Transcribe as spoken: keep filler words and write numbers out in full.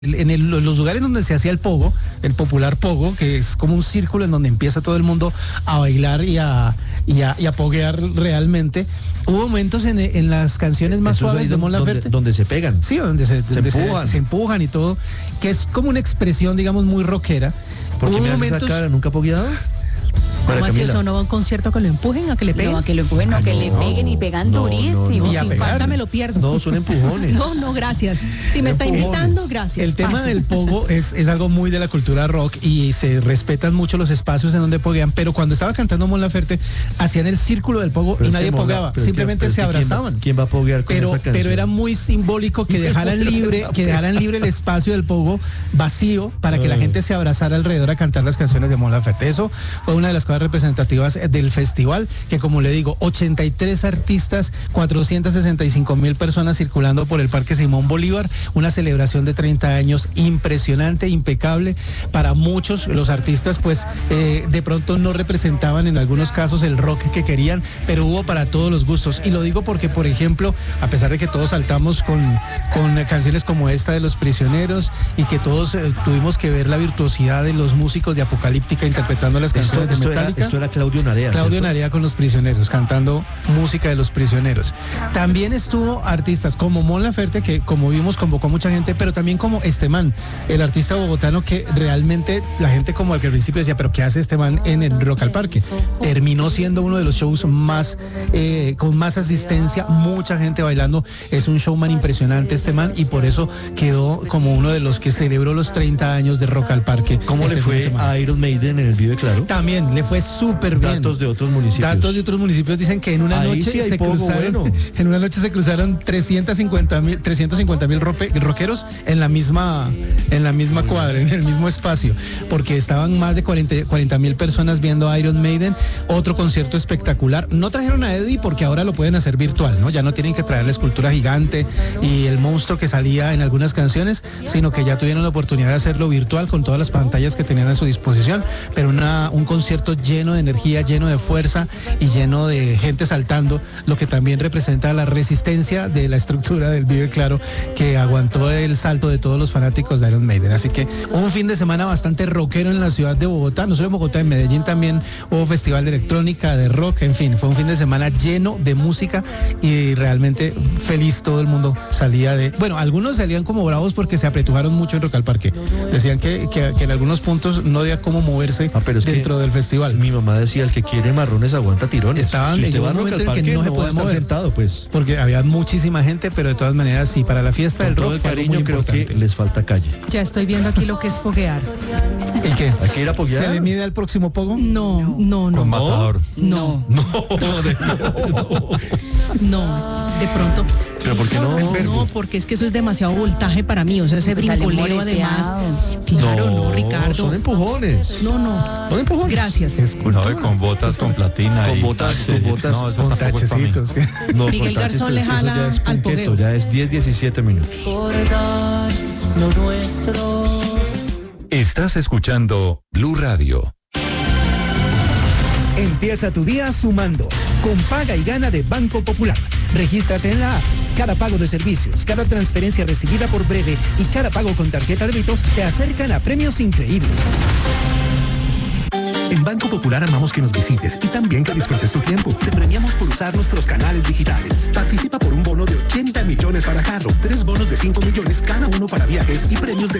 En, el, en los lugares donde se hacía el pogo, el popular pogo, que es como un círculo en donde empieza todo el mundo a bailar y a, y a, y a poguear realmente, hubo momentos en, en las canciones más Eso suaves de Mon Laferte. Donde, donde se pegan. Sí, donde se, se, donde empujan. Se, se empujan y todo, que es como una expresión, digamos, muy rockera. ¿Por qué hubo me haces momentos... esa cara? ¿Nunca ha pogueado? ¿Cómo así eso? ¿No va a un concierto que lo empujen, a que le peguen? No, a que lo empujen, no, Ah, que no, le peguen y pegan no, durísimo. no, no. Y a Sin pegar. falta me lo pierdo. No, son empujones. No, no, gracias. Si me está Empujones. invitando, gracias. El tema Pase. del pogo es, es algo muy de la cultura rock y se respetan mucho los espacios en donde poguean, pero cuando estaba cantando Mon Laferte, hacían el círculo del pogo Pero y es nadie que Mon La- pogueaba, pero es que- simplemente pero es se que ¿quién va- abrazaban. ¿Quién va a poguear con pero, esa canción? pero era muy simbólico que dejaran libre, que dejaran libre el espacio del pogo vacío para que la gente se abrazara alrededor a cantar las canciones de Mon Laferte. Eso fue una de las cosas representativas del festival, que como le digo, ochenta y tres artistas, cuatrocientas sesenta y cinco mil personas circulando por el Parque Simón Bolívar, una celebración de treinta años impresionante, impecable. Para muchos, los artistas pues eh, de pronto no representaban en algunos casos el rock que querían, pero hubo para todos los gustos. Y lo digo porque, por ejemplo, a pesar de que todos saltamos con, con canciones como esta de Los Prisioneros y que todos eh, tuvimos que ver la virtuosidad de los músicos de Apocalíptica interpretando las Esto, canciones esto de era, Metallica. esto era Claudio Narea. Claudio ¿cierto? Narea con Los Prisioneros, cantando música de Los Prisioneros. También estuvo artistas como Mon Laferte, que como vimos convocó a mucha gente, pero también como este man, el artista bogotano que realmente la gente como al principio decía, pero ¿qué hace este man en el Rock al Parque? Terminó siendo uno de los shows más, eh, con más asistencia, mucha gente bailando. Es un showman impresionante este man y por eso quedó como uno de los que celebró los treinta años de Rock al Parque. ¿Cómo este le fin de fue semana. a Iron Maiden en el Vive Claro? También le fue súper bien. Datos de otros municipios. Datos de otros municipios dicen que en una Ahí noche sí hay se poco cruzaron, bueno. en una noche se cruzaron trescientos cincuenta mil rockeros en la misma, en la misma cuadra, en el mismo espacio, porque estaban más de cuarenta mil personas viendo a Iron Maiden. Otro concierto espectacular. No trajeron a Eddie porque ahora lo pueden hacer virtual, ¿no? Ya no tienen que traer la escultura gigante y el monstruo que salía en algunas canciones, sino que ya tuvieron la oportunidad de hacerlo virtual con todas las pantallas que tenían a su disposición, pero una, un concierto lleno de energía, lleno de fuerza y lleno de gente saltando, lo que también representa la resistencia de la estructura del Vive Claro, que aguantó el salto de todos los fanáticos de Iron Maiden. Así que un fin de semana bastante rockero en la ciudad de Bogotá, no solo en Bogotá, en Medellín también hubo festival de electrónica, de rock, en fin, fue un fin de semana lleno de música y realmente feliz. Todo el mundo salía de... Bueno, algunos salían como bravos porque se apretujaron mucho en Rock al Parque. Decían que, que, que en algunos puntos no había cómo moverse Ah, pero es que dentro del festival. Mi mamá decía, el que quiere marrones aguanta tirones. Estaban si en usted un va a Rock momento al en que Parque, no se va a puede estar mover. sentado, pues. Porque había muchísima gente, pero de todas maneras, sí, para la fiesta del Con todo rock el fue algo cariño muy creo que importante. les falta calle. Ya estoy viendo aquí lo que es poguear. ¿Y qué? Hay que ir a poguear. ¿Se le mide al próximo pogo? No, no, no. Con matador. No, No, no. De pronto. pero ¿por qué no? No, porque es que eso es demasiado voltaje para mí. O sea, ese Pues sale brincoleo además. moreteado. Claro, no, Ricardo. Son empujones. No, no. Son empujones. Gracias. Es No, cultura. y con botas con platina. Con y botas, taches, con botas, no, eso Con tampoco es pa' mí. tachecitos. No, Miguel con taches, Garzón pero le es que eso jala ya es al punqueto, pogueo. ya es diez, diecisiete minutos. Recordar lo nuestro. Estás escuchando Blue Radio. Empieza tu día sumando con Paga y Gana de Banco Popular. Regístrate en la app. Cada pago de servicios, cada transferencia recibida por Breve y cada pago con tarjeta de débito te acercan a premios increíbles. En Banco Popular amamos que nos visites y también que disfrutes tu tiempo. Te premiamos por usar nuestros canales digitales. Participa por un bono de ochenta millones para carro, tres bonos de cinco millones cada uno para viajes y premios de